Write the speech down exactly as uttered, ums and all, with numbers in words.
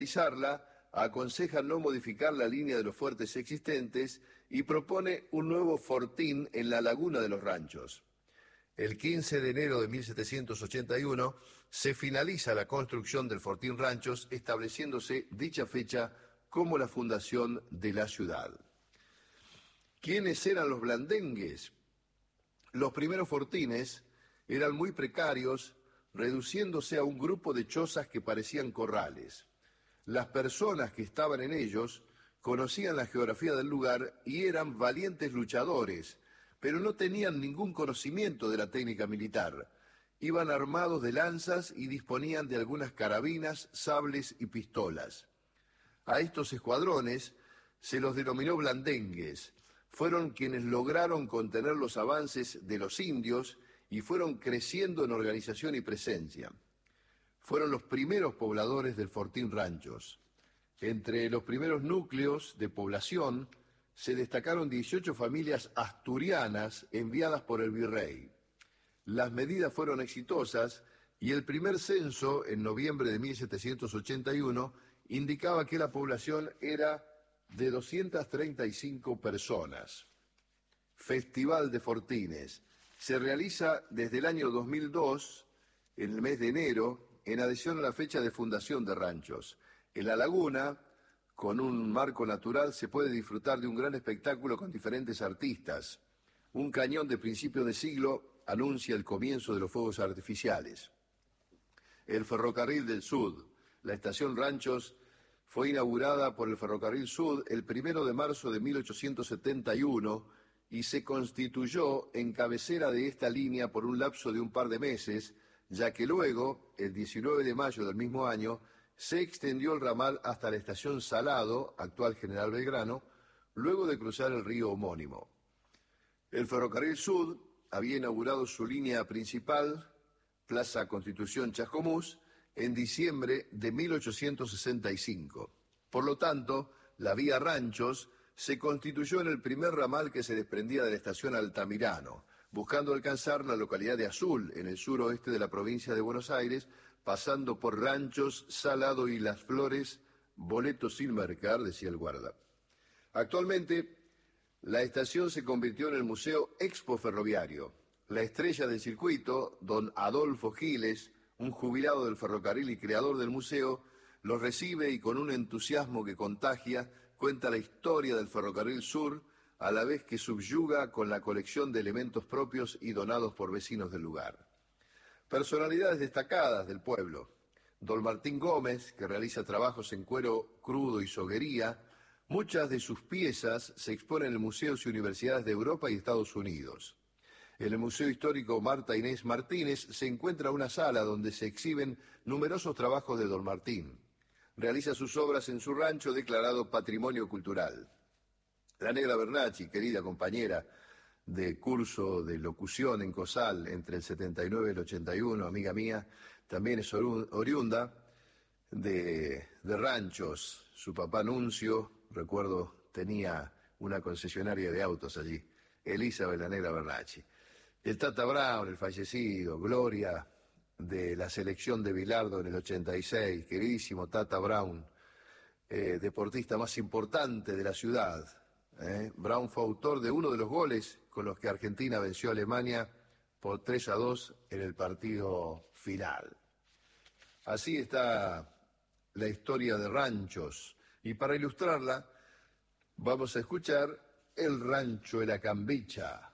Realizarla, aconseja no modificar la línea de los fuertes existentes y propone un nuevo fortín en la laguna de los Ranchos. El quince de enero de mil setecientos ochenta y uno se finaliza la construcción del Fortín Ranchos, estableciéndose dicha fecha como la fundación de la ciudad. ¿Quiénes eran los blandengues? Los primeros fortines eran muy precarios, reduciéndose a un grupo de chozas que parecían corrales. Las personas que estaban en ellos conocían la geografía del lugar y eran valientes luchadores, pero no tenían ningún conocimiento de la técnica militar. Iban armados de lanzas y disponían de algunas carabinas, sables y pistolas. A estos escuadrones se los denominó blandengues. Fueron quienes lograron contener los avances de los indios y fueron creciendo en organización y presencia. Fueron los primeros pobladores del Fortín Ranchos. Entre los primeros núcleos de población se destacaron dieciocho familias asturianas enviadas por el virrey. Las medidas fueron exitosas y el primer censo, en noviembre de mil setecientos ochenta y uno, indicaba que la población era de doscientas treinta y cinco personas. Festival de Fortines. Se realiza desde el año dos mil dos, en el mes de enero, en adhesión a la fecha de fundación de Ranchos. En la laguna, con un marco natural, se puede disfrutar de un gran espectáculo con diferentes artistas. Un cañón de principio de siglo anuncia el comienzo de los fuegos artificiales. El Ferrocarril del Sud. La estación Ranchos fue inaugurada por el Ferrocarril Sud el primero de marzo de mil ochocientos setenta y uno y se constituyó en cabecera de esta línea por un lapso de un par de meses, ya que luego, el diecinueve de mayo del mismo año, se extendió el ramal hasta la estación Salado, actual General Belgrano, luego de cruzar el río homónimo. El Ferrocarril Sud había inaugurado su línea principal, Plaza Constitución Chascomús, en diciembre de mil ochocientos sesenta y cinco. Por lo tanto, la vía Ranchos se constituyó en el primer ramal que se desprendía de la estación Altamirano, buscando alcanzar la localidad de Azul, en el suroeste de la provincia de Buenos Aires, pasando por Ranchos, Salado y Las Flores, boleto sin marcar, decía el guarda. Actualmente, la estación se convirtió en el Museo Expo Ferroviario. La estrella del circuito, don Adolfo Giles, un jubilado del ferrocarril y creador del museo, los recibe y con un entusiasmo que contagia, cuenta la historia del Ferrocarril Sur, a la vez que subyuga con la colección de elementos propios y donados por vecinos del lugar. Personalidades destacadas del pueblo. Don Martín Gómez, que realiza trabajos en cuero crudo y soguería. Muchas de sus piezas se exponen en museos y universidades de Europa y Estados Unidos. En el Museo Histórico Marta Inés Martínez se encuentra una sala donde se exhiben numerosos trabajos de don Martín. Realiza sus obras en su rancho declarado Patrimonio Cultural. La Negra Bernacchi, querida compañera de curso de locución en COSAL entre el setenta y nueve y el ochenta y uno, amiga mía, también es oriunda de, de Ranchos. Su papá Nuncio, recuerdo, tenía una concesionaria de autos allí, Elizabeth La Negra Bernacchi. El Tata Brown, el fallecido, gloria de la selección de Bilardo en el ochenta y seis, queridísimo Tata Brown, eh, deportista más importante de la ciudad. Eh. Brown fue autor de uno de los goles con los que Argentina venció a Alemania por tres a dos en el partido final. Así está la historia de Ranchos, y para ilustrarla vamos a escuchar El Rancho de la Cambicha.